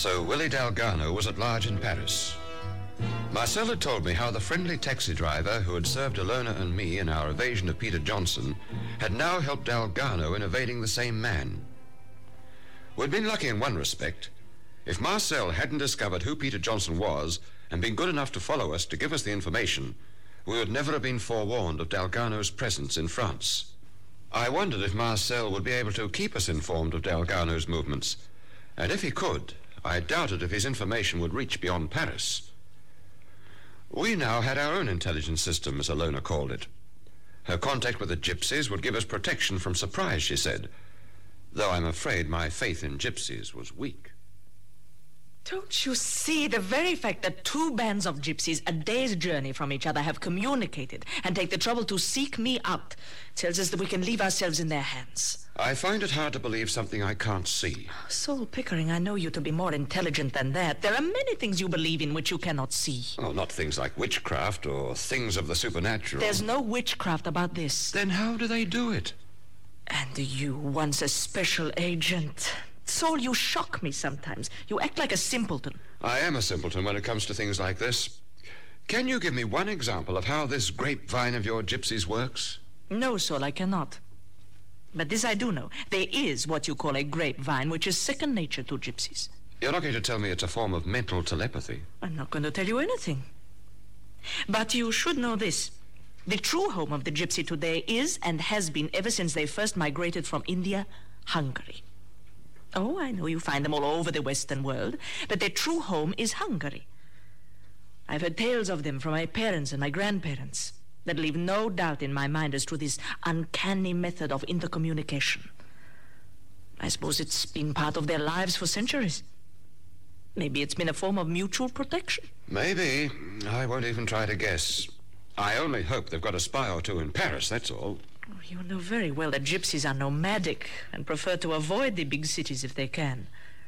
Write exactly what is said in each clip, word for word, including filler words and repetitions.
So Willie Dalgarno was at large in Paris. Marcel had told me how the friendly taxi driver who had served Alona and me in our evasion of Peter Johnson had now helped Dalgarno in evading the same man. We'd been lucky in one respect. If Marcel hadn't discovered who Peter Johnson was and been good enough to follow us to give us the information, we would never have been forewarned of Dalgarno's presence in France. I wondered if Marcel would be able to keep us informed of Dalgarno's movements, and if he could, I doubted if his information would reach beyond Paris. We now had our own intelligence system, as Alona called it. Her contact with the gypsies would give us protection from surprise, she said, though I'm afraid my faith in gypsies was weak. Don't you see the very fact that two bands of gypsies a day's journey from each other have communicated and take the trouble to seek me out tells us that we can leave ourselves in their hands? I find it hard to believe something I can't see. Saul Pickering, I know you to be more intelligent than that. There are many things you believe in which you cannot see. Oh, not things like witchcraft or things of the supernatural. There's no witchcraft about this. Then how do they do it? And you, once a special agent. Saul, you shock me sometimes. You act like a simpleton. I am a simpleton when it comes to things like this. Can you give me one example of how this grapevine of your gypsies works? No, Saul, I cannot. But this I do know. There is what you call a grapevine, which is second nature to gypsies. You're not going to tell me it's a form of mental telepathy. I'm not going to tell you anything. But you should know this. The true home of the gypsy today is and has been ever since they first migrated from India, Hungary. Oh, I know you find them all over the Western world, but their true home is Hungary. I've heard tales of them from my parents and my grandparents that leave no doubt in my mind as to this uncanny method of intercommunication. I suppose it's been part of their lives for centuries. Maybe it's been a form of mutual protection. Maybe. I won't even try to guess. I only hope they've got a spy or two in Paris, that's all. Oh, you know very well that gypsies are nomadic and prefer to avoid the big cities if they can.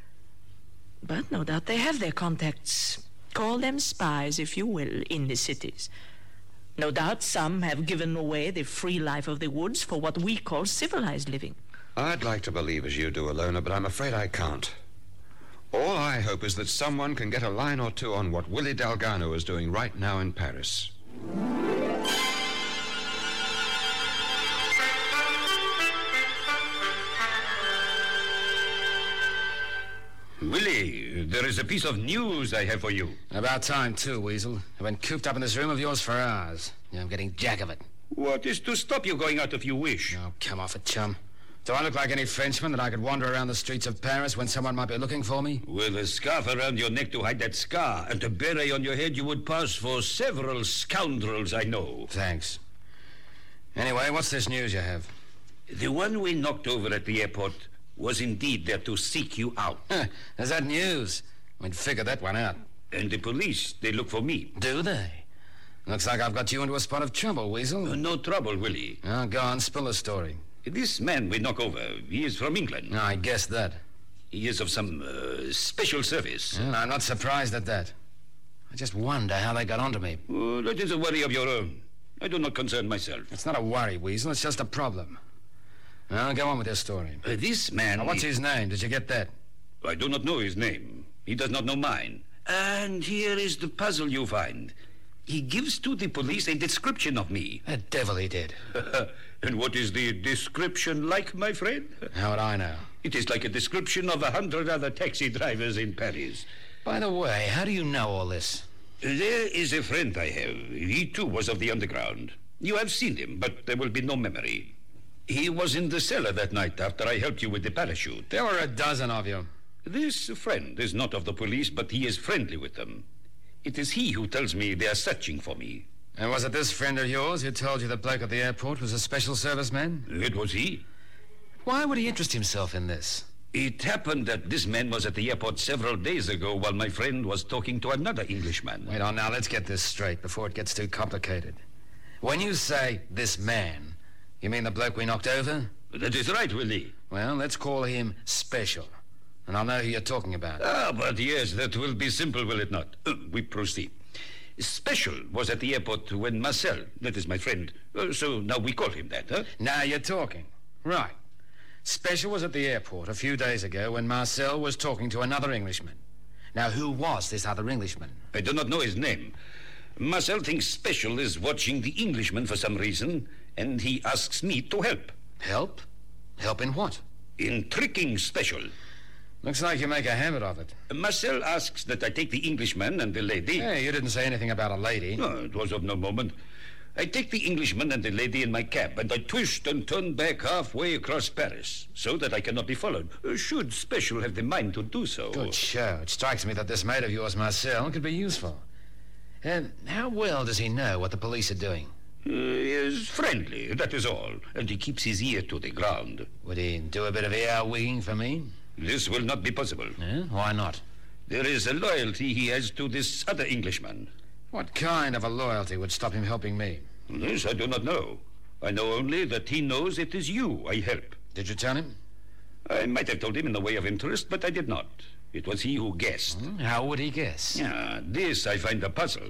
But no doubt they have their contacts. Call them spies, if you will, in the cities. No doubt some have given away the free life of the woods for what we call civilized living. I'd like to believe as you do, Alona, but I'm afraid I can't. All I hope is that someone can get a line or two on what Willie Dalgarno is doing right now in Paris. Willie, there is a piece of news I have for you. About time, too, Weasel. I've been cooped up in this room of yours for hours. Yeah, I'm getting jack of it. What is to stop you going out if you wish? Oh, come off it, chum. Do I look like any Frenchman that I could wander around the streets of Paris when someone might be looking for me? With a scarf around your neck to hide that scar and a beret on your head, you would pass for several scoundrels I know. Thanks. Anyway, what's this news you have? The one we knocked over at the airport was indeed there to seek you out. Is that news? We'd figure that one out. And the police, they look for me. Do they? Looks like I've got you into a spot of trouble, Weasel. Uh, no trouble, Willie. Oh, go on, spill the story. This man we knock over, he is from England. No, I guessed that. He is of some uh, special service. Yeah, I'm not surprised at that. I just wonder how they got onto me. Oh, that is a worry of your own. I do not concern myself. It's not a worry, Weasel. It's just a problem. Now, go on with your story. Uh, this man... Now, what's he... his name? Did you get that? I do not know his name. He does not know mine. And here is the puzzle you find. He gives to the police a description of me. The devil he did. And what is the description like, my friend? How would I know? It is like a description of a hundred other taxi drivers in Paris. By the way, how do you know all this? There is a friend I have. He, too, was of the underground. You have seen him, but there will be no memory. He was in the cellar that night after I helped you with the parachute. There were a dozen of you. This friend is not of the police, but he is friendly with them. It is he who tells me they are searching for me. And was it this friend of yours who told you the bloke at the airport was a special service man? It was he. Why would he interest himself in this? It happened that this man was at the airport several days ago while my friend was talking to another Englishman. Wait on now, let's get this straight before it gets too complicated. When you say this man, you mean the bloke we knocked over? That is right, Willie. Well, let's call him Special. And I'll know who you're talking about. Ah, but yes, that will be simple, will it not? Uh, we proceed. Special was at the airport when Marcel, that is my friend, uh, so now we call him that, huh? Now you're talking. Right. Special was at the airport a few days ago when Marcel was talking to another Englishman. Now, who was this other Englishman? I do not know his name. Marcel thinks Special is watching the Englishman for some reason, and he asks me to help. Help? Help in what? In tricking Special. Looks like you make a habit of it. Marcel asks that I take the Englishman and the lady... Hey, you didn't say anything about a lady. No, it was of no moment. I take the Englishman and the lady in my cab, and I twist and turn back halfway across Paris, so that I cannot be followed, uh, should Special have the mind to do so. Good show. It strikes me that this mate of yours, Marcel, could be useful. And how well does he know what the police are doing? Uh, he is friendly, that is all, and he keeps his ear to the ground. Would he do a bit of ear-wigging for me? This will not be possible. Yeah? Why not? There is a loyalty he has to this other Englishman. What kind of a loyalty would stop him helping me? This I do not know. I know only that he knows it is you I help. Did you tell him? I might have told him in the way of interest, but I did not. It was he who guessed. Hmm? How would he guess? Yeah, this I find a puzzle.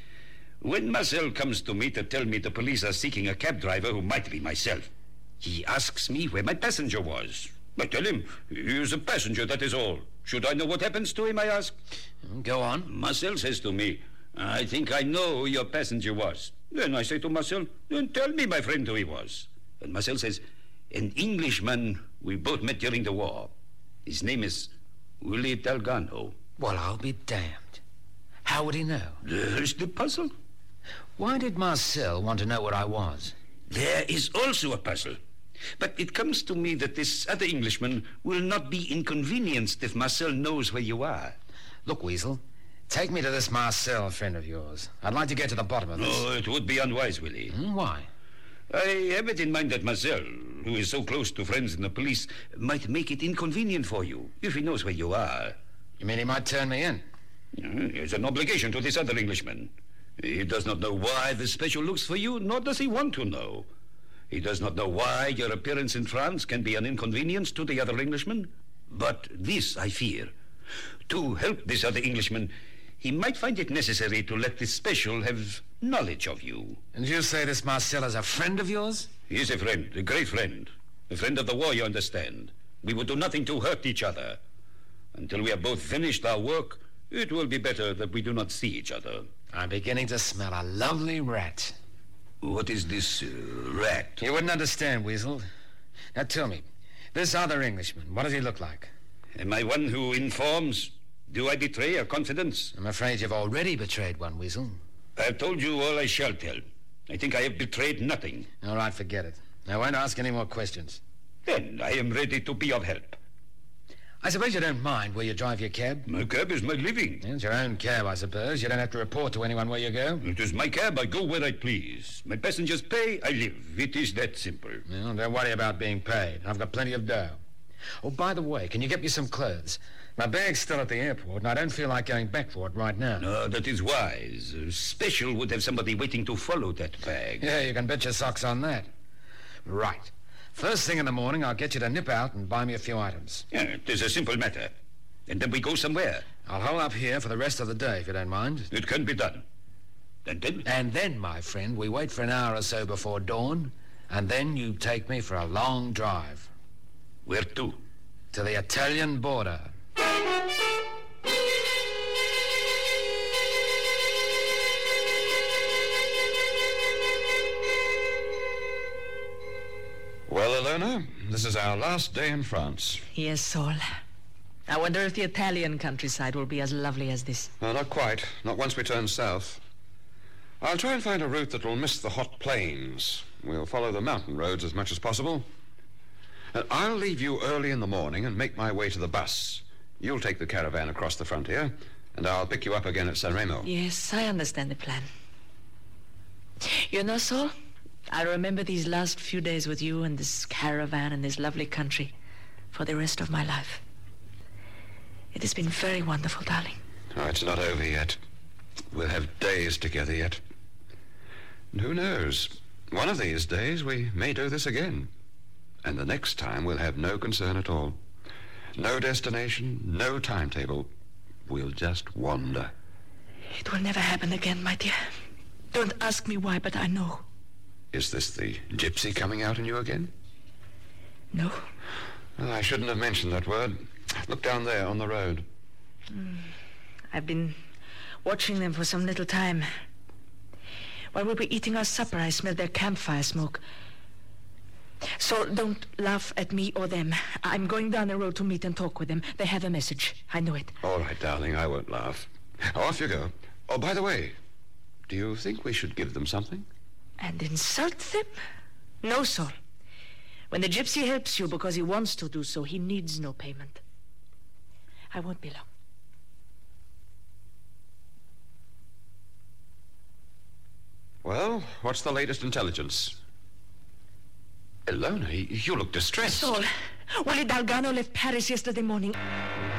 When Marcel comes to me to tell me the police are seeking a cab driver who might be myself, he asks me where my passenger was. I tell him he is a passenger, that is all. Should I know what happens to him, I ask? Go on. Marcel says to me, I think I know who your passenger was. Then I say to Marcel, then tell me, my friend, who he was. And Marcel says, an Englishman we both met during the war. His name is Willie Delgado. Well, I'll be damned. How would he know? There's the puzzle. Why did Marcel want to know where I was? There is also a puzzle. But it comes to me that this other Englishman will not be inconvenienced if Marcel knows where you are. Look, Weasel, take me to this Marcel friend of yours. I'd like to get to the bottom of this. No, it would be unwise, Willie. Hmm, why? I have it in mind that Marcel, who is so close to friends in the police, might make it inconvenient for you if he knows where you are. You mean he might turn me in? He has an obligation to this other Englishman. He does not know why the Special looks for you, nor does he want to know. He does not know why your appearance in France can be an inconvenience to the other Englishman. But this, I fear. To help this other Englishman, he might find it necessary to let the Special have knowledge of you. And you say this Marcel is a friend of yours? He is a friend, a great friend. A friend of the war, you understand. We would do nothing to hurt each other. Until we have both finished our work, it will be better that we do not see each other. I'm beginning to smell a lovely rat. What is this uh, rat? You wouldn't understand, Weasel. Now tell me, this other Englishman, what does he look like? Am I one who informs? Do I betray your confidence? I'm afraid you've already betrayed one, Weasel. I have told you all I shall tell. I think I have betrayed nothing. All right, forget it. I won't ask any more questions. Then I am ready to be of help. I suppose you don't mind where you drive your cab? My cab is my living. It's your own cab, I suppose. You don't have to report to anyone where you go. It is my cab. I go where I please. My passengers pay, I live. It is that simple. Well, don't worry about being paid. I've got plenty of dough. Oh, by the way, can you get me some clothes? My bag's still at the airport, and I don't feel like going back for it right now. No, that is wise. Special would have somebody waiting to follow that bag. Yeah, you can bet your socks on that. Right. First thing in the morning, I'll get you to nip out and buy me a few items. Yeah, it is a simple matter. And then we go somewhere. I'll hole up here for the rest of the day, if you don't mind. It can be done. And then? And then, my friend, we wait for an hour or so before dawn, and then you take me for a long drive. Where to? To the Italian border. Well, Alona, this is our last day in France. Yes, Saul. I wonder if the Italian countryside will be as lovely as this. Well, not quite. Not once we turn south. I'll try and find a route that will miss the hot plains. We'll follow the mountain roads as much as possible. And I'll leave you early in the morning and make my way to the bus. You'll take the caravan across the frontier, and I'll pick you up again at San Remo. Yes, I understand the plan. You know, Saul, I remember these last few days with you and this caravan and this lovely country for the rest of my life. It has been very wonderful, darling. Oh, it's not over yet. We'll have days together yet. And who knows? One of these days we may do this again. And the next time we'll have no concern at all. No destination, no timetable. We'll just wander. It will never happen again, my dear. Don't ask me why, but I know. Is this the gypsy coming out in you again? No. Well, I shouldn't have mentioned that word. Look down there on the road. Mm. I've been watching them for some little time. While we were eating our supper, I smelled their campfire smoke. So don't laugh at me or them. I'm going down the road to meet and talk with them. They have a message. I know it. All right, darling, I won't laugh. Off you go. Oh, by the way, do you think we should give them something? And insult them? No, Saul. When the gypsy helps you because he wants to do so, he needs no payment. I won't be long. Well, what's the latest intelligence? Ilona, you look distressed. Saul, Wally Dalgarno left Paris yesterday morning.